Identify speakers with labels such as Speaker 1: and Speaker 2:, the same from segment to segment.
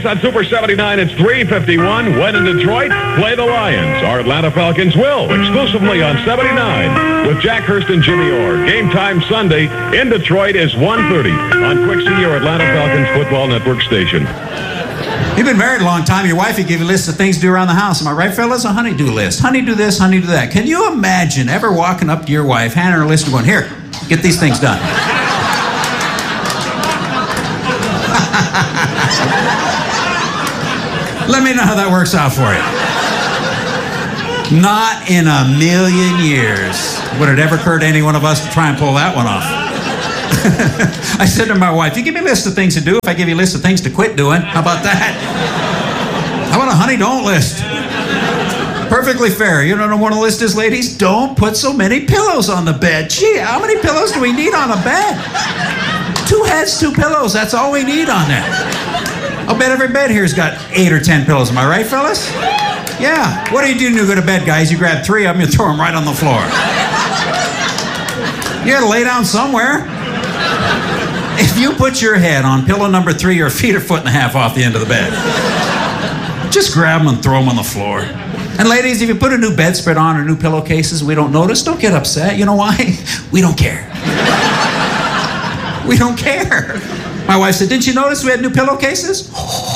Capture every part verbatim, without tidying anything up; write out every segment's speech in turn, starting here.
Speaker 1: on Super seventy-nine. It's three fifty-one. When in Detroit, play the Lions. Our Atlanta Falcons will, exclusively on seventy-nine, with Jack Hurst and Jimmy Orr. Game time Sunday in Detroit is one thirty on Quixie, your Atlanta Falcons football network station.
Speaker 2: You've been married a long time. Your wife, you give you a list of things to do around the house. Am I right, fellas? A honey-do list. Honey, do this, honey, do that. Can you imagine ever walking up to your wife, handing her a list and going, here, get these things done? Let me know how that works out for you. Not in a million years would it ever occur to any one of us to try and pull that one off. I said to my wife, you give me a list of things to do if I give you a list of things to quit doing. How about that? How about a honey don't list? Perfectly fair. You don't know what a list is, ladies? Don't put so many pillows on the bed. Gee, how many pillows do we need on a bed? Two heads, two pillows. That's all we need on there. I'll bet every bed here's got eight or ten pillows. Am I right, fellas? Yeah. What do you do when you go to bed, guys? You grab three of them, you throw them right on the floor. You gotta lay down somewhere. If you put your head on pillow number three, you're a feet or foot and a half off the end of the bed. Just grab them and throw them on the floor. And ladies, if you put a new bedspread on or new pillowcases, we don't notice, don't get upset. You know why? We don't care. We don't care. My wife said, didn't you notice we had new pillowcases?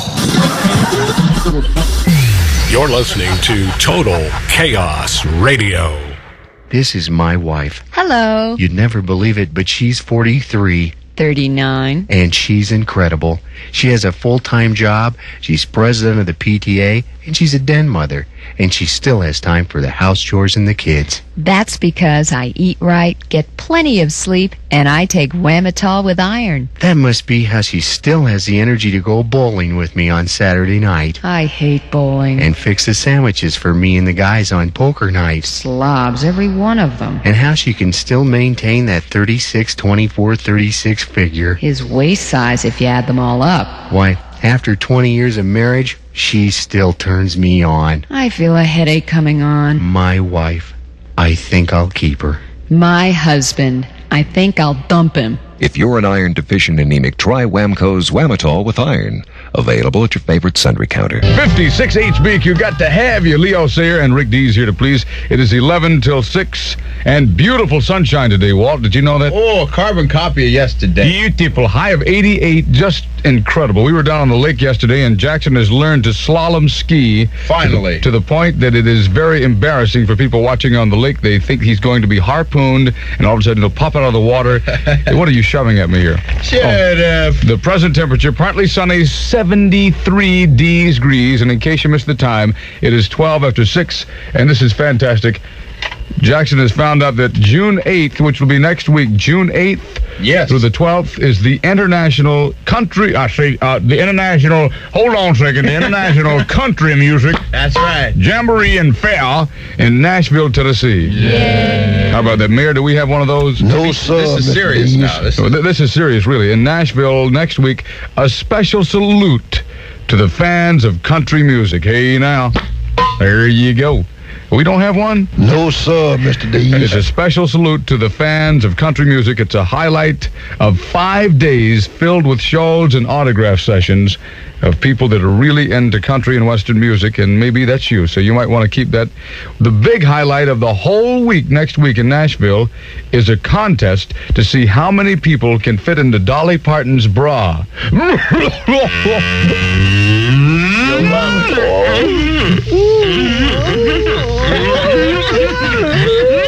Speaker 3: You're listening to Total Chaos Radio.
Speaker 4: This is my wife.
Speaker 5: Hello.
Speaker 4: You'd never believe it, but she's forty-three.
Speaker 5: thirty-nine.
Speaker 4: And she's incredible. She has a full-time job, she's president of the P T A, and she's a den mother. And she still has time for the house chores and the kids.
Speaker 5: That's because I eat right, get plenty of sleep, and I take Wamitol with iron.
Speaker 4: That must be how she still has the energy to go bowling with me on Saturday night.
Speaker 5: I hate bowling.
Speaker 4: And fix the sandwiches for me and the guys on poker night.
Speaker 5: Slobs, every one of them.
Speaker 4: And how she can still maintain that thirty-six, twenty-four, thirty-six figure.
Speaker 5: His waist size if you add them all up.
Speaker 4: Why, after twenty years of marriage, she still turns me on.
Speaker 5: I feel a headache coming on.
Speaker 4: My wife. I think I'll keep her.
Speaker 5: My husband. I think I'll dump him.
Speaker 6: If you're an iron-deficient anemic, try Wamco's Wamitol with iron. Available at your favorite sundry counter.
Speaker 7: fifty-six H B Q, got to have you. Leo Sayer and Rick Dees here to please. It is eleven till six, and beautiful sunshine today, Walt. Did you know that?
Speaker 8: Oh, carbon copy of yesterday.
Speaker 7: Beautiful. High of eighty-eight, just incredible. We were down on the lake yesterday, and Jackson has learned to slalom ski.
Speaker 8: Finally.
Speaker 7: To the, to the point that it is very embarrassing for people watching on the lake. They think he's going to be harpooned, and all of a sudden he'll pop out of the water. What are you shoving at me here?
Speaker 8: Shut oh, up.
Speaker 7: The present temperature, partly sunny, seventy-three degrees. And in case you missed the time, it is twelve after six, and this is fantastic. Jackson has found out that June eighth, which will be next week, June eighth
Speaker 8: yes.
Speaker 7: through the twelfth, is the International Country, I say, uh, the International, hold on a second, the International Country Music.
Speaker 8: That's right.
Speaker 7: Jamboree and Fair in Nashville, Tennessee.
Speaker 8: Yeah.
Speaker 7: How about that, Mayor? Do we have one of those?
Speaker 8: No, sir. This is serious now. This is,
Speaker 7: this is serious, really. In Nashville next week, a special salute to the fans of country music. Hey, now, there you go. We don't have one?
Speaker 9: No, sir, Mister Dees.
Speaker 7: It's a special salute to the fans of country music. It's a highlight of five days filled with shows and autograph sessions of people that are really into country and Western music, and maybe that's you, so you might want to keep that. The big highlight of the whole week next week in Nashville is a contest to see how many people can fit into Dolly Parton's bra.